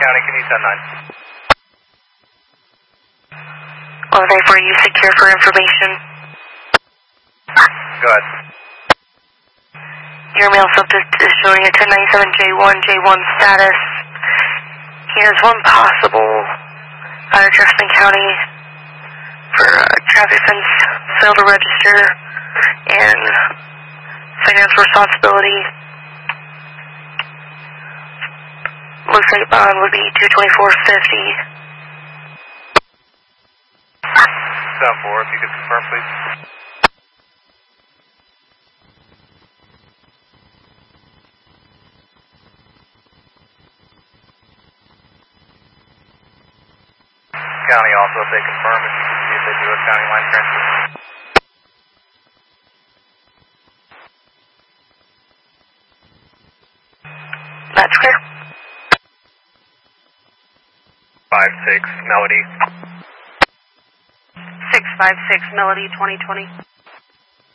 County, can you send 9? Are they for you secure for information? Go ahead. Your mail subject is showing a 1097J1 status. He has one possible out of Jefferson County for traffic fence, fail to register, and financial responsibility. Looks like bond would be $224.50. 7-4, if you could confirm, please. County also, if they confirm, if you can see if they do a county line transfer. That's clear. 5-6, Melody. 656 Melody 2020.